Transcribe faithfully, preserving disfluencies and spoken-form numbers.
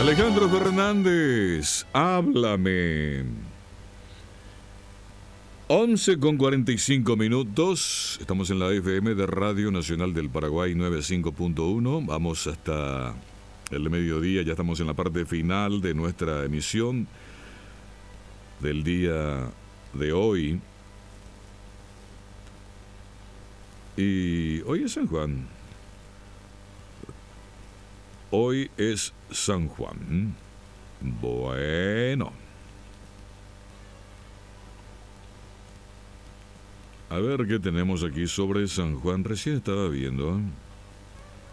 Alejandro Fernández, háblame. once con cuarenta y cinco minutos. Estamos en la F M de Radio Nacional del Paraguay noventa y cinco punto uno. Vamos hasta el mediodía. Ya estamos en la parte final de nuestra emisión del día de hoy. Y hoy es San Juan. Hoy es San Juan. Bueno. A ver qué tenemos aquí sobre San Juan. Recién estaba viendo.